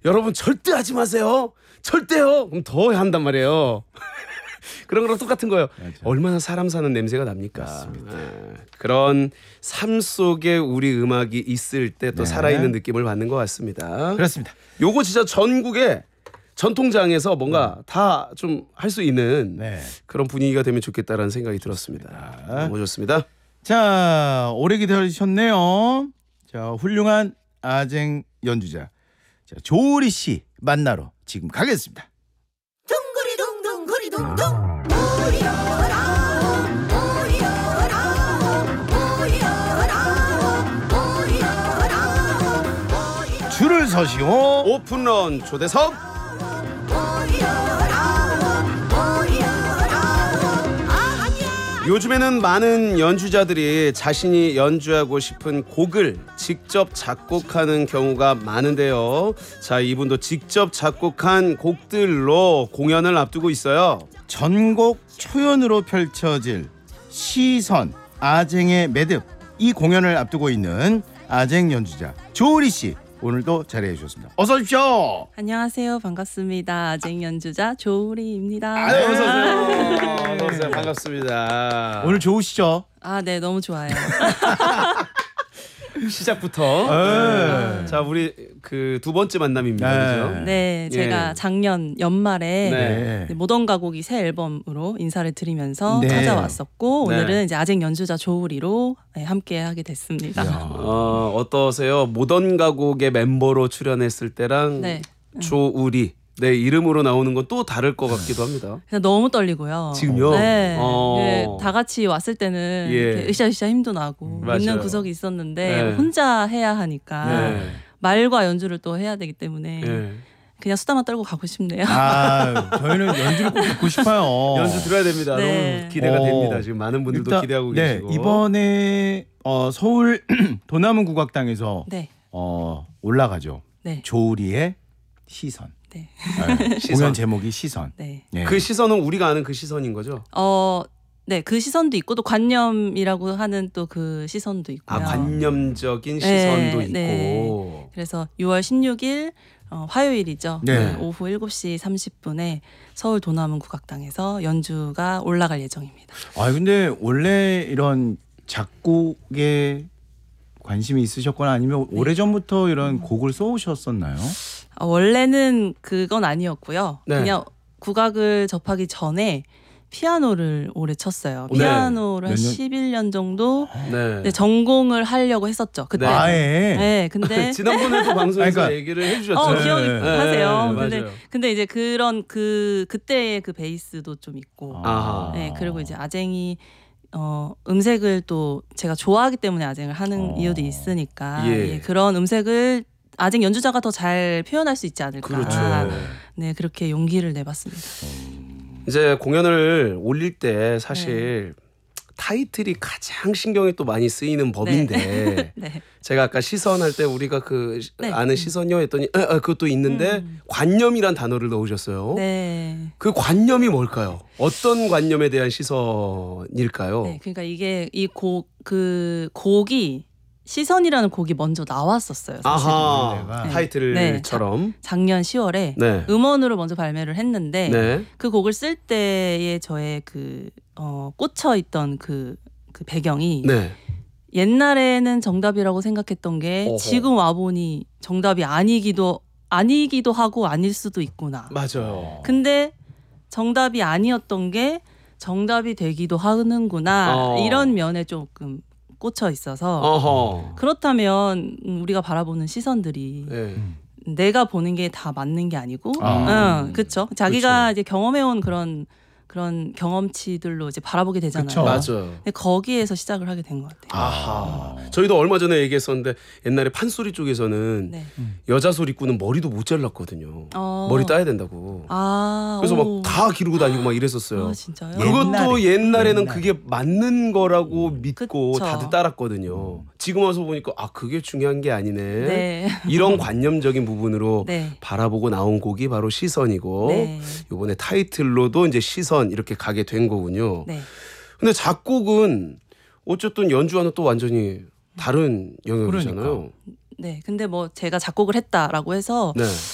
여러분 절대 하지 마세요. 절대요. 그럼 더 한단 말이에요. 그런 거랑 똑같은 거예요. 맞아. 얼마나 사람 사는 냄새가 납니까? 그런 삶 속에 우리 음악이 있을 때 또 네. 살아있는 느낌을 받는 것 같습니다. 그렇습니다. 요거 진짜 전국에 전통장에서 뭔가 다 좀 할 수 있는 네. 그런 분위기가 되면 좋겠다라는 생각이 들었습니다. 너무 좋습니다. 자, 오래 기다리셨네요. 자, 훌륭한 아쟁 연주자 자, 조우리 씨 만나러 지금 가겠습니다. 둥그리둥둥그리둥둥 모여라 모여라 줄을 서시오. 오픈런 초대석. 요즘에는 많은 연주자들이 자신이 연주하고 싶은 곡을 직접 작곡하는 경우가 많은데요. 자, 이분도 직접 작곡한 곡들로 공연을 앞두고 있어요. 전곡 초연으로 펼쳐질 시선 아쟁의 매듭 이 공연을 앞두고 있는 아쟁 연주자 조우리 씨 오늘도 자리해 주셨습니다. 어서 오십시오. 안녕하세요. 반갑습니다. 아쟁 연주자 조우리입니다. 아유, 어서 오세요. 어서 오세요. 반갑습니다. 오늘 좋으시죠? 아, 네, 너무 좋아요. 시작부터. 네. 자, 우리 그 두 번째 만남입니다. 네. 그죠? 네, 제가 예. 작년 연말에 네. 네, 모던 가곡이 새 앨범으로 인사를 드리면서 네. 찾아왔었고 네. 오늘은 이제 아쟁 연주자 조우리로 네, 함께 하게 됐습니다. 어떠세요? 모던 가곡의 멤버로 출연했을 때랑 네. 조우리 내 이름으로 나오는 건 또 다를 것 같기도 합니다. 그냥 너무 떨리고요. 지금요? 네. 어. 네, 다 같이 왔을 때는 예. 이렇게 으쌰으쌰 힘도 나고 맞아요. 있는 구석이 있었는데 네. 혼자 해야 하니까 네. 말과 연주를 또 해야 되기 때문에 예. 그냥 수다만 떨고 가고 싶네요. 아, 저희는 연주를 꼭 듣고 싶어요. 연주 들어야 됩니다. 네. 너무 기대가 어. 됩니다. 지금 많은 분들도 일단, 기대하고 네, 계시고. 이번에 서울 도남은 국악당에서 네. 올라가죠. 네. 조우리의 시선. 네. 네, 시선. 공연 제목이 시선. 네. 네. 그 시선은 우리가 아는 그 시선인 거죠? 네, 그 시선도 있고 또 관념이라고 하는 또 그 시선도 있고요. 아, 관념적인 네, 시선도 있고. 네. 그래서 6월 16일 화요일이죠. 네. 오후 7시 30분에 서울 도남은 국악당에서 연주가 올라갈 예정입니다. 아, 근데 원래 이런 작곡에 관심이 있으셨거나 아니면 오래전부터 이런 곡을 써오셨었나요? 원래는 그건 아니었고요. 네. 그냥 국악을 접하기 전에 피아노를 오래 쳤어요. 네. 피아노를 한 몇 년? 11년 정도 네. 네, 전공을 하려고 했었죠. 그때. 네. 아예. 네, 근데 지난번에도 방송에서 그러니까- 얘기를 해주셨죠. 기억이 네. 하세요. 네, 근데 맞아요. 근데 이제 그런 그때의 그 베이스도 좀 있고. 아하. 네, 그리고 이제 아쟁이 음색을 또 제가 좋아하기 때문에 아쟁을 하는 이유도 있으니까 예. 그런 음색을 아쟁 연주자가 더 잘 표현할 수 있지 않을까. 그렇죠. 네, 그렇게 용기를 내봤습니다. 이제 공연을 올릴 때 사실 타이틀이 가장 신경이 또 많이 쓰이는 법인데 네. 제가 아까 시선할 때 우리가 그 네. 아는 시선이요 했더니 그것도 있는데 관념이란 단어를 넣으셨어요. 네. 그 관념이 뭘까요? 어떤 관념에 대한 시선일까요? 네, 그러니까 이게 그 곡이 시선이라는 곡이 먼저 나왔었어요. 사실은. 아하. 네. 타이틀처럼. 작년 10월에 네. 음원으로 먼저 발매를 했는데 네. 그 곡을 쓸 때의 저의 꽂혀 있던 그 배경이 네. 옛날에는 정답이라고 생각했던 게 어허. 지금 와 보니 정답이 아니기도 하고 아닐 수도 있구나. 맞아요. 근데 정답이 아니었던 게 정답이 되기도 하는구나. 이런 면에 조금 꽂혀 있어서 어허. 그렇다면 우리가 바라보는 시선들이 네. 내가 보는 게 다 맞는 게 아니고, 그렇죠. 자기가 이제 경험해온 그런 경험치들로 이제 바라보게 되잖아요. 그쵸. 맞아요. 근데 거기에서 시작을 하게 된 것 같아요. 아하. 저희도 얼마 전에 얘기했었는데 옛날에 판소리 쪽에서는 네. 여자 소리꾼은 머리도 못 잘랐거든요. 어. 머리 따야 된다고. 그래서 오. 막 다 기르고 다니고 막 이랬었어요. 아, 진짜요? 그것도 옛날에는 옛날에. 그게 맞는 거라고 믿고 그쵸. 다들 따랐거든요. 지금 와서 보니까 그게 중요한 게 아니네. 네. 이런 관념적인 부분으로 네. 바라보고 나온 곡이 바로 시선이고 네. 이번에 타이틀로도 이제 시선 이렇게 가게 된 거군요. 네. 근데 작곡은 어쨌든 연주와는 또 완전히 다른 영역이잖아요. 그러니까. 네. 근데 뭐 제가 작곡을 했다라고 해서 네.